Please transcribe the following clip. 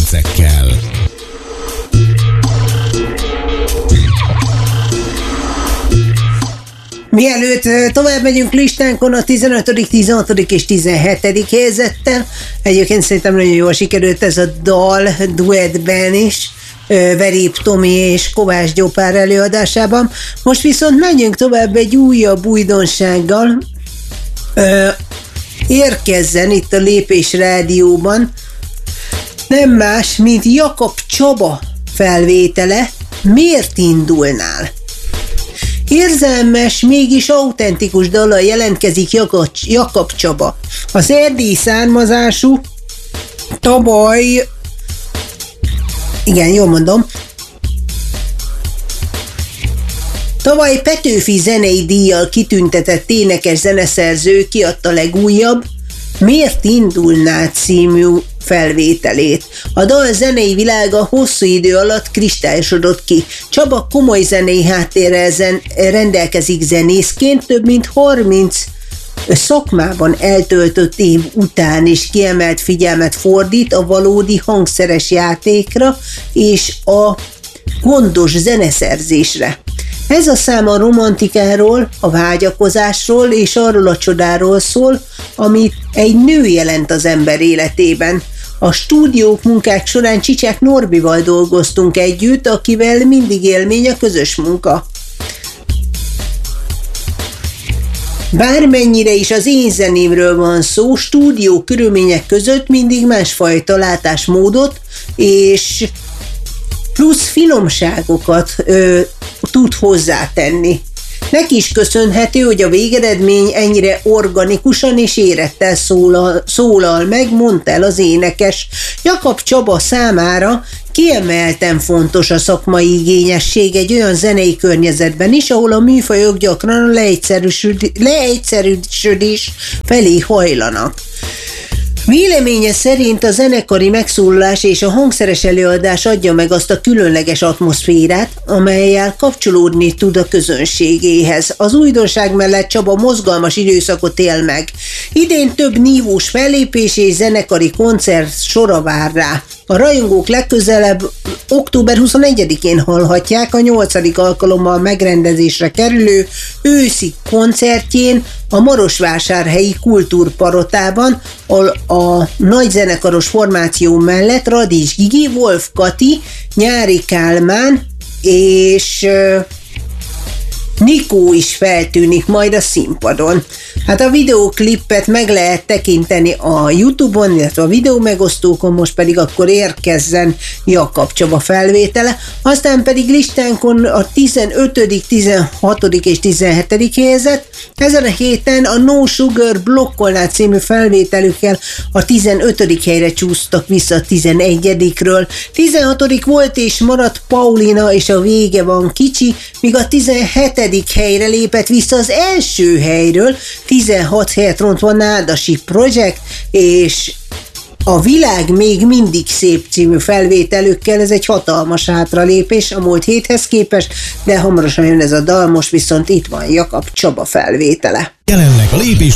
percekkel. Mielőtt tovább megyünk listánkon a 15., 16. és 17. helyzettel, egyébként szerintem nagyon jól sikerült ez a dal duettben is, Verép Tomi és Kovács Gyopár előadásában. Most viszont menjünk tovább egy újabb újdonsággal. Érkezzen itt a Lépés Rádióban nem más, mint Jakab Csaba felvétele, Miért indulnál? Érzelmes, mégis autentikus dallal jelentkezik Jakab Csaba. Az erdélyi származású tavaly, igen, jól mondom, tavaly Petőfi zenei díjjal kitüntetett énekes zeneszerző kiadta legújabb Miért indulnál című felvételét. A dal zenei világa hosszú idő alatt kristályosodott ki. Csaba komoly zenei háttérrel rendelkezik zenészként, több mint 30 szakmában eltöltött év után is kiemelt figyelmet fordít a valódi hangszeres játékra és a gondos zeneszerzésre. Ez a szám a romantikáról, a vágyakozásról és arról a csodáról szól, amit egy nő jelent az ember életében. A stúdiók munkák során Csicsák Norbival dolgoztunk együtt, akivel mindig élmény a közös munka. Bármennyire is az én zenémről van szó, stúdió körülmények között mindig másfajta látásmódot és plusz finomságokat tud hozzátenni. Neki is köszönhető, hogy a végeredmény ennyire organikusan és érettel szólal meg, mondta el az énekes. Jakab Csaba számára kiemelten fontos a szakmai igényesség egy olyan zenei környezetben is, ahol a műfajok gyakran leegyszerűsödés felé hajlanak. Véleménye szerint a zenekari megszólalás és a hangszeres előadás adja meg azt a különleges atmoszférát, amellyel kapcsolódni tud a közönségéhez. Az újdonság mellett Csaba mozgalmas időszakot él meg. Idén több nívós fellépés és zenekari koncert sora vár rá. A rajongók legközelebb október 21-én hallhatják a 8. alkalommal megrendezésre kerülő őszi koncertjén a Marosvásárhelyi Kultúrparotában, a nagy zenekaros formáció mellett Radics Gigi, Wolf Kati, Nyári Kálmán és Nikó is feltűnik majd a színpadon. Hát a videóklippet meg lehet tekinteni a YouTube-on, illetve a videó megosztókon, most pedig akkor érkezzen Jakab Csaba felvétele, aztán pedig listánkon a 15., 16. és 17. helyzet. Ezen a héten a No Sugar Blokkolná című felvételükkel a 15. helyre csúsztak vissza a 11-ről. 16. volt és maradt Paulina és a vége van kicsi, míg a 17. helyre lépett vissza az első helyről, 16 helyet rontva Nádasi Project, és a Világ még mindig szép című felvételükkel, ez egy hatalmas hátralépés a múlt héthez képest, de hamarosan jön ez a dal, most viszont itt van Jakab Csaba felvétele. Jelenleg a Lépés